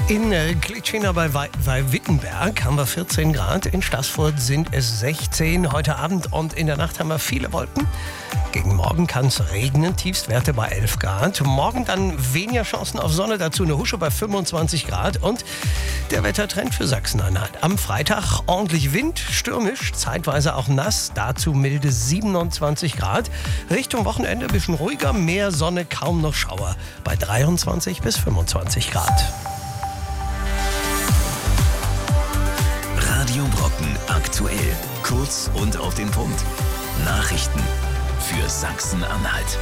In Klitschina bei Wittenberg haben wir 14 Grad, in Staßfurt sind es 16 heute Abend und in der Nacht haben wir viele Wolken. Gegen Morgen kann es regnen, Tiefstwerte bei 11 Grad. Morgen dann weniger Chancen auf Sonne, dazu eine Husche bei 25 Grad und der Wettertrend für Sachsen-Anhalt. Am Freitag ordentlich Wind, stürmisch, zeitweise auch nass, dazu milde 27 Grad. Richtung Wochenende ein bisschen ruhiger, mehr Sonne, kaum noch Schauer bei 23 bis 25 Grad. Radio Brocken aktuell. Kurz und auf den Punkt. Nachrichten für Sachsen-Anhalt.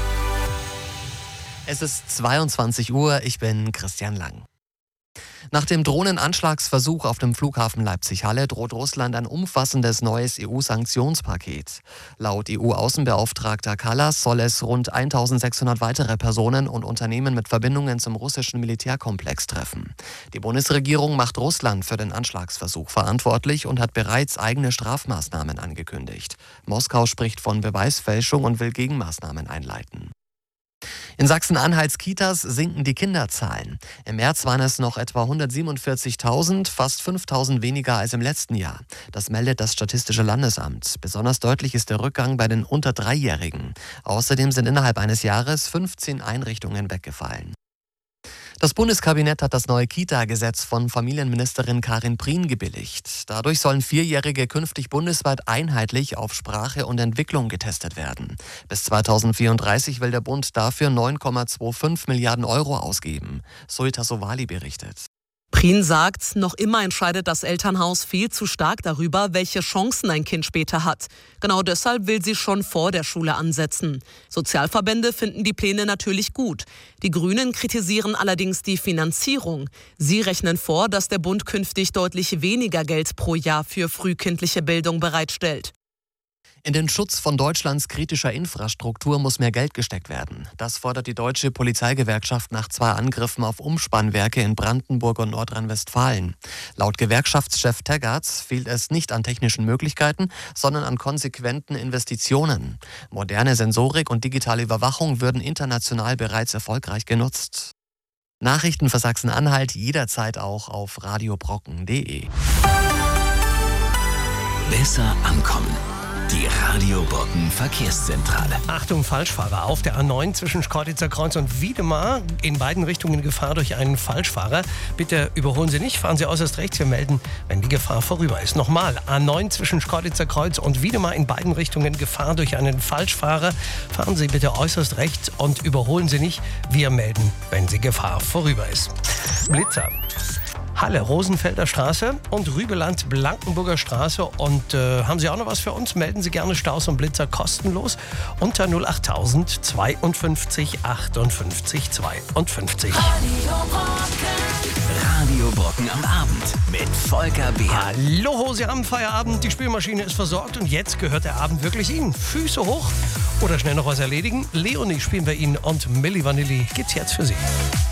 Es ist 22 Uhr, ich bin Christian Lang. Nach dem Drohnenanschlagsversuch auf dem Flughafen Leipzig-Halle droht Russland ein umfassendes neues EU-Sanktionspaket. Laut EU-Außenbeauftragter Kallas soll es rund 1600 weitere Personen und Unternehmen mit Verbindungen zum russischen Militärkomplex treffen. Die Bundesregierung macht Russland für den Anschlagsversuch verantwortlich und hat bereits eigene Strafmaßnahmen angekündigt. Moskau spricht von Beweisfälschung und will Gegenmaßnahmen einleiten. In Sachsen-Anhalts Kitas sinken die Kinderzahlen. Im März waren es noch etwa 147.000, fast 5.000 weniger als im letzten Jahr. Das meldet das Statistische Landesamt. Besonders deutlich ist der Rückgang bei den unter 3-Jährigen. Außerdem sind innerhalb eines Jahres 15 Einrichtungen weggefallen. Das Bundeskabinett hat das neue Kita-Gesetz von Familienministerin Karin Prien gebilligt. Dadurch sollen 4-Jährige künftig bundesweit einheitlich auf Sprache und Entwicklung getestet werden. Bis 2034 will der Bund dafür 9,25 Milliarden Euro ausgeben. Zoe Tassovali berichtet. Prien sagt, noch immer entscheidet das Elternhaus viel zu stark darüber, welche Chancen ein Kind später hat. Genau deshalb will sie schon vor der Schule ansetzen. Sozialverbände finden die Pläne natürlich gut. Die Grünen kritisieren allerdings die Finanzierung. Sie rechnen vor, dass der Bund künftig deutlich weniger Geld pro Jahr für frühkindliche Bildung bereitstellt. In den Schutz von Deutschlands kritischer Infrastruktur muss mehr Geld gesteckt werden. Das fordert die Deutsche Polizeigewerkschaft nach 2 Angriffen auf Umspannwerke in Brandenburg und Nordrhein-Westfalen. Laut Gewerkschaftschef Teggerts fehlt es nicht an technischen Möglichkeiten, sondern an konsequenten Investitionen. Moderne Sensorik und digitale Überwachung würden international bereits erfolgreich genutzt. Nachrichten für Sachsen-Anhalt jederzeit auch auf radiobrocken.de. Besser ankommen. Die Radio Brocken Verkehrszentrale. Achtung, Falschfahrer auf der A9 zwischen Schkeuditzer Kreuz und Wiedemar. In beiden Richtungen Gefahr durch einen Falschfahrer. Bitte überholen Sie nicht, fahren Sie äußerst rechts. Wir melden, wenn die Gefahr vorüber ist. Nochmal, A9 zwischen Schkeuditzer Kreuz und Wiedemar. In beiden Richtungen Gefahr durch einen Falschfahrer. Fahren Sie bitte äußerst rechts und überholen Sie nicht. Wir melden, wenn die Gefahr vorüber ist. Blitzer. Halle, Rosenfelder Straße und Rübeland, Blankenburger Straße. Und haben Sie auch noch was für uns? Melden Sie gerne Staus und Blitzer kostenlos unter 08000 52 58 52. Radio Brocken am Abend mit Volker Beer. Hallo, Sie haben Feierabend, die Spülmaschine ist versorgt und jetzt gehört der Abend wirklich Ihnen. Füße hoch oder schnell noch was erledigen. Leonie spielen wir Ihnen und Milli Vanilli gibt's jetzt für Sie.